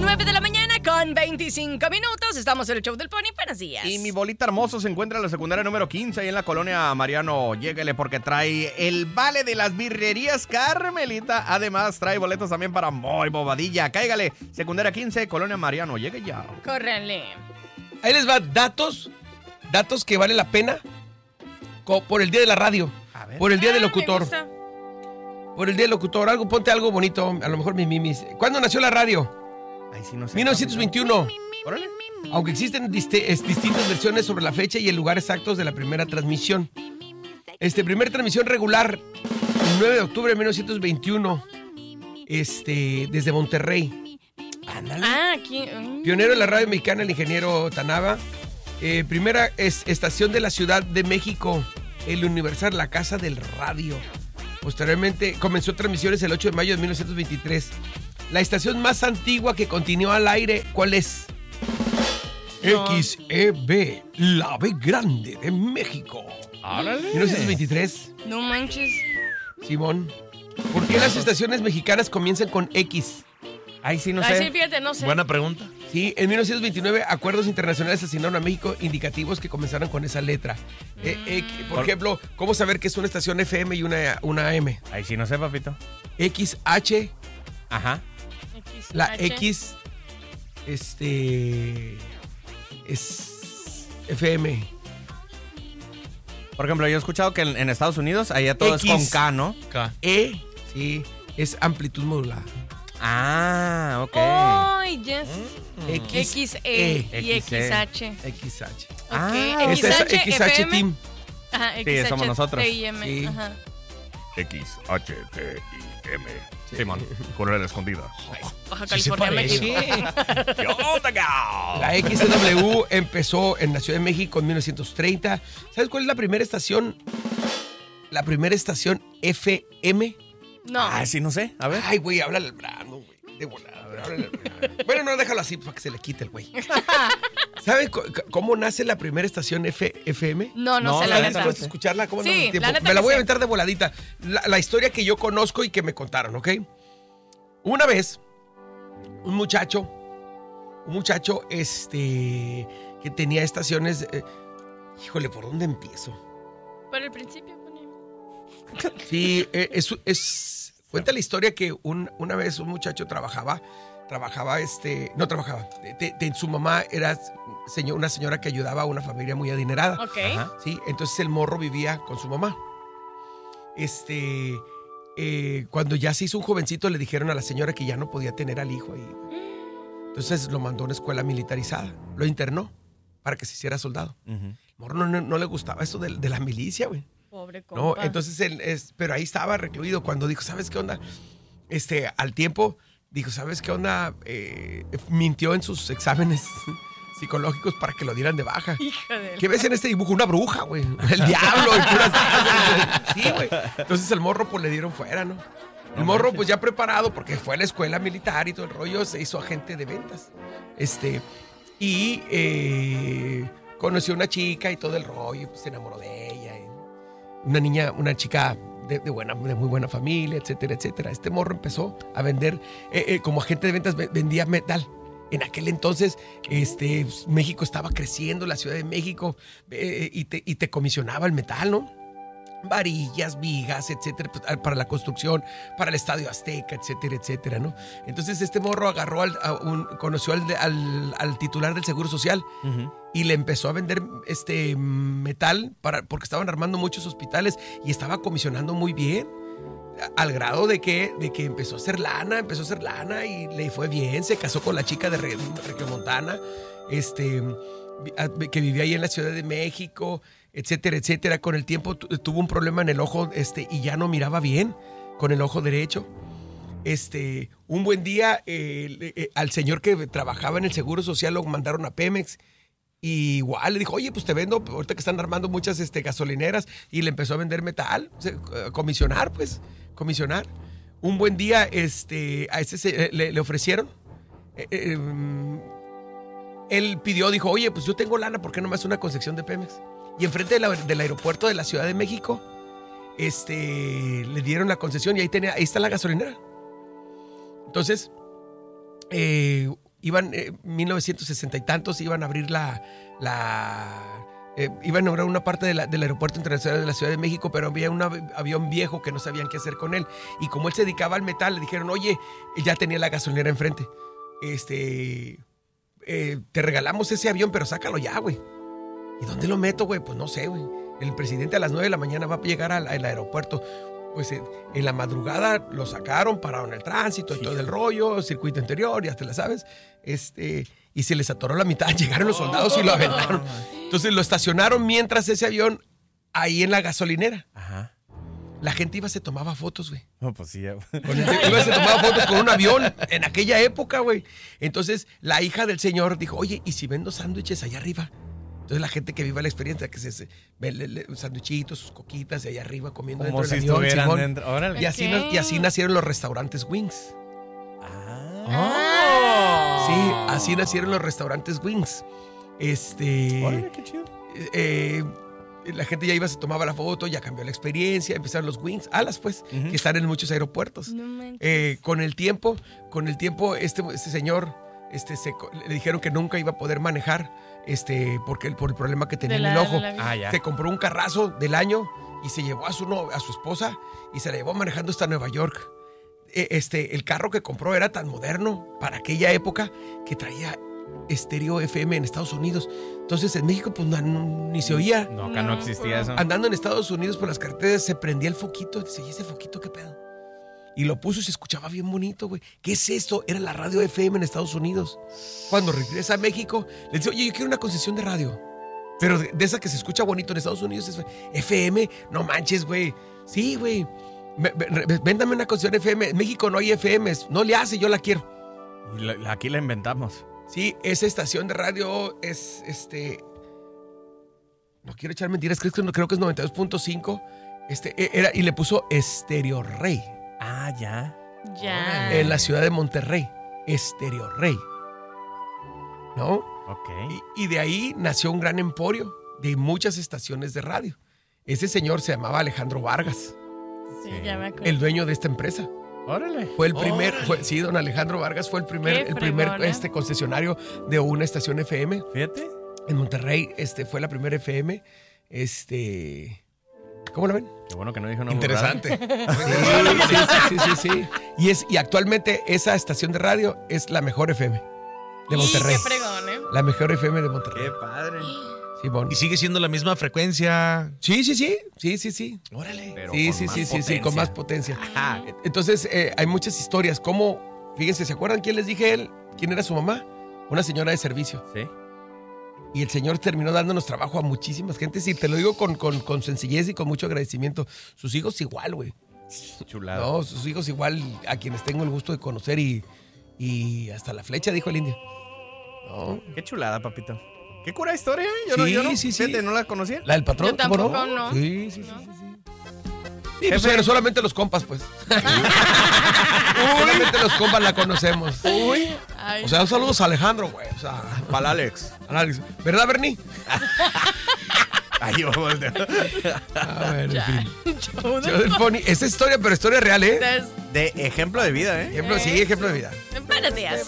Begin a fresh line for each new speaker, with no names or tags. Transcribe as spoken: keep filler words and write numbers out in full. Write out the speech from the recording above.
nueve de la mañana con veinticinco minutos. Estamos en el show del Pony. Buenos días.
Y mi bolita hermoso se encuentra en la secundaria número quince, ahí en la colonia Mariano. Lléguele porque trae el vale de las birrerías Carmelita. Además, trae boletos también para Muy Bobadilla. Cáigale, secundaria quince, colonia Mariano. Llegue ya.
Córrele.
Ahí les va datos, datos que vale la pena co- por el día de la radio,
A ver.
por el día del
Ah,
locutor.
me gusta.
Por el día del locutor, algo, ponte algo bonito, a lo mejor mis mimis. ¿Cuándo nació la radio?
Ay, sí, no sé.
mil novecientos veintiuno.
Órale.
Aunque existen diste- es- distintas versiones sobre la fecha y el lugar exactos de la primera transmisión. Este, primera transmisión regular, el nueve de octubre de mil novecientos veintiuno, este, desde Monterrey.
Ándale.
Ah, aquí. mm.
Pionero de la radio mexicana, el ingeniero Tanaba. Eh, primera es, estación de la Ciudad de México, el Universal, la casa del radio. Posteriormente comenzó transmisiones el ocho de mayo de mil novecientos veintitrés. La estación más antigua que continuó al aire, ¿cuál es?
No.
X E B, la B grande de México.
Órale.
mil novecientos veintitrés,
No manches.
Simón. ¿Por qué las estaciones mexicanas comienzan con X?
Ay, sí, no
Ay,
sé.
sí, fíjate, no sé.
Buena pregunta.
Sí, en mil novecientos veintinueve acuerdos internacionales asignaron a México indicativos que comenzaron con esa letra. Eh, eh, por
Por-
ejemplo, ¿cómo saber que es una estación F M y una, una A M?
Ay, sí, no sé, papito.
X H,
Ajá.
X,
la
H.
X, este, es F M.
Por ejemplo, yo he escuchado que en, en Estados Unidos allá todo
X.
es con K, ¿no?
K.
E, sí, es amplitud modulada.
Ah, ok.
Ay, yes.
X,
X E y
X E.
X H.
X H.
Ah,
Ok,
Esta es
X H,
X H
F M.
Team.
Ajá,
Sí,
X H,
somos nosotros.
T I M,
Sí.
ajá.
X, H, T, I, M.
Simón.
Coronel Escondida.
Baja
Sí se
California, México.
parece.
¿Qué onda, gal?
La X W empezó en la Ciudad de México en mil novecientos treinta. ¿Sabes cuál es la primera estación? La primera estación F M.
No.
Ah, sí, no sé. A ver.
Ay, güey, háblale al Brando, güey. De volada, háblale al Brando. Bueno, no, déjalo así para que se le quite el güey. ¿Sabes co- cómo nace la primera estación F- FM?
No, no,
No,
sé
la
la
neta
neta.
no
¿Puedes escucharla? ¿Cómo no?
Sí,
El tiempo.
la neta
Me la
que
voy a
sí.
aventar de voladita. La, la historia que yo conozco y que me contaron, ¿ok? Una vez, un muchacho, un muchacho, este, que tenía estaciones. eh, híjole, ¿por dónde empiezo?
Por el principio, Pony.
Sí, eh, es, es- cuenta la historia que un- una vez un muchacho trabajaba, trabajaba, este, no trabajaba, de- de- su mamá era señor, una señora que ayudaba a una familia muy adinerada.
Ok.
Ajá.
Sí, entonces el morro vivía con su mamá. Este, eh, cuando ya se hizo un jovencito, le dijeron a la señora que ya no podía tener al hijo ahí. Entonces lo mandó a una escuela militarizada, lo internó para que se hiciera soldado.
Ujú.
El morro no, no- no le gustaba eso de, de la milicia, güey.
Pobre
No,
compa.
entonces él es, pero ahí estaba recluido cuando dijo, ¿sabes qué onda? Este, al tiempo dijo, ¿sabes qué onda? Eh, mintió en sus exámenes psicológicos para que lo dieran de baja.
Hija de...
¿Qué ves en este dibujo? Una bruja, güey. El diablo y puras cosas. Sí, güey. Entonces el morro pues le dieron fuera, ¿no? El morro pues ya preparado porque fue a la escuela militar y todo el rollo, se hizo agente de ventas. Este, y eh, conoció a una chica y todo el rollo, pues se enamoró de ella. y una niña, una chica de, de buena, de muy buena familia, etcétera, etcétera. Este morro empezó a vender, eh, eh, como agente de ventas, ve- vendía metal. En aquel entonces, este, pues, México estaba creciendo, la Ciudad de México, eh, y, te, y te comisionaba el metal, ¿no? Varillas, vigas, etcétera, pues, para la construcción, para el Estadio Azteca, etcétera, etcétera, ¿no? Entonces este morro agarró al, a un, conoció al, al, al titular del Seguro Social
Ujú.
y le empezó a vender este metal para, porque estaban armando muchos hospitales y estaba comisionando muy bien. Al grado de que, de que empezó a hacer lana, empezó a hacer lana y le fue bien, se casó con la chica de Re- Regiomontana, este, vi- a- que vivía ahí en la Ciudad de México, etcétera, etcétera. Con el tiempo tu- tuvo un problema en el ojo, este, y ya no miraba bien con el ojo derecho. Este, un buen día, eh, le- eh, al señor que trabajaba en el Seguro Social lo mandaron a Pemex. Y igual le dijo, oye, pues te vendo, ahorita que están armando muchas este, gasolineras, y le empezó a vender metal, o sea, a comisionar, pues, comisionar. Un buen día, este, a ese se- le, le ofrecieron, eh, eh, él pidió, dijo, oye, pues yo tengo lana, ¿por qué no me hace una concesión de Pemex? Y enfrente de la- del aeropuerto de la Ciudad de México, este, le dieron la concesión y ahí, tenía, ahí está la gasolinera. Entonces, eh, iban, en eh, mil novecientos sesenta y tantos, iban a abrir la... la eh, iban a inaugurar una parte de la, del aeropuerto internacional de la Ciudad de México, pero había un av- avión viejo que no sabían qué hacer con él. Y como él se dedicaba al metal, le dijeron, oye, ya tenía la gasolinera enfrente. Este, eh, te regalamos ese avión, pero sácalo ya, güey. ¿Y dónde lo meto, güey? Pues no sé, güey. El presidente a las nueve de la mañana va a llegar al, al aeropuerto. Pues en, en la madrugada lo sacaron, pararon el tránsito y sí. todo el rollo, circuito interior, ya te la sabes. Este, y se les atoró la mitad, llegaron los soldados y lo aventaron. Entonces lo estacionaron mientras ese avión ahí en la gasolinera.
Ajá.
La gente iba, se tomaba fotos, güey.
No, pues sí. Ya.
Iba, se tomaba fotos con un avión en aquella época, güey. Entonces la hija del señor dijo, oye, ¿y si vendo sándwiches allá arriba? Entonces la gente que viva la experiencia, que se, se ve le, le, sanduichitos, sus coquitas de allá arriba comiendo
como
dentro
si
del avión,
estuvieran dentro. Órale.
Y así, okay. y así nacieron los restaurantes Wings.
Ah.
Sí, así nacieron los restaurantes Wings. Este.
Órale, qué chido.
Eh, la gente ya iba, se tomaba la foto, ya cambió la experiencia, empezaron los Wings, alas pues, uh-huh. que están en muchos aeropuertos. No eh, con el tiempo, con el tiempo, este, este señor, este, se, le dijeron que nunca iba a poder manejar. Este, porque por el problema que tenía en el ojo.
Ah, ya.
Se compró un carrazo del año y se llevó a su, no, a su esposa y se la llevó manejando hasta Nueva York. Este, el carro que compró era tan moderno para aquella época que traía estéreo F M en Estados Unidos. Entonces en México pues no, no, ni se oía.
No, acá no existía eso.
Andando en Estados Unidos por las carreteras se prendía el foquito. Dice, ¿y ese foquito qué pedo? Y lo puso y se escuchaba bien bonito, güey. ¿Qué es esto? Era la radio F M en Estados Unidos. Cuando regresa a México, le dice, oye, yo quiero una concesión de radio. Pero de, de esa que se escucha bonito en Estados Unidos es F M. No manches, güey. Sí, güey. Véndame una concesión F M. En México no hay F Ms. No le hace, yo la quiero.
Y la, aquí la inventamos.
Sí, esa estación de radio es, este... No quiero echar mentiras, creo que, creo que es noventa y dos punto cinco. Este, era, y le puso Estéreo Rey.
Ah, ya.
Ya.
En la ciudad de Monterrey. Estéreo Rey. ¿No?
Ok.
Y, y de ahí nació un gran emporio de muchas estaciones de radio. Ese señor se llamaba Alejandro Vargas.
Sí, ya me acuerdo.
El dueño de esta empresa.
Órale.
Fue el primer,
Órale.
fue, sí, don Alejandro Vargas fue el primer, el primer este, concesionario de una estación F M.
Fíjate.
En Monterrey, este, fue la primera F M. Este... ¿Cómo la ven?
Qué bueno que no dijo nada.
Interesante. Sí, sí, sí, sí, sí. Y, es, y actualmente esa estación de radio es la mejor F M de Monterrey.
Qué fregón, ¿eh?
La mejor F M de Monterrey.
Qué padre.
Sí, bon.
¿Y sigue siendo la misma frecuencia?
Sí, sí, sí. Sí, sí, sí.
Órale.
Pero
sí,
con
sí,
más
sí, sí,
potencia.
sí, con más potencia.
Ajá.
Entonces, eh, hay muchas historias. Como, fíjense, ¿se acuerdan quién les dije él? ¿Quién era su mamá? Una señora de servicio.
Sí.
Y el señor terminó dándonos trabajo a muchísimas gentes. Y te lo digo con, con, con sencillez y con mucho agradecimiento. Sus hijos igual, güey.
Chulada.
No, sus hijos igual, a quienes tengo el gusto de conocer y, y hasta la flecha, dijo el indio. No.
Qué chulada, papito. Qué cura historia, ¿eh? Yo
Sí,
no, yo no,
sí, sí.
fíjate, ¿no la conocía?
¿La del patrón?
Yo tampoco,
¿Cómo
no.
Sí, sí, sí,
No.
sí, sí. Sí, pues, bueno, solamente los compas, pues. Solamente los compas la conocemos.
Uy.
Ay,
O sea, un saludo a Alejandro, güey. O sea,
Para Alex.
a Alex. ¿Verdad, Bernie?
Ahí vamos.
A ver, en
ya.
fin.
Show
Show del Pony. Esa historia, pero historia real, ¿eh?
Entonces,
De ejemplo de vida, ¿eh?
Ejemplo, sí, ejemplo de vida.
buenos días.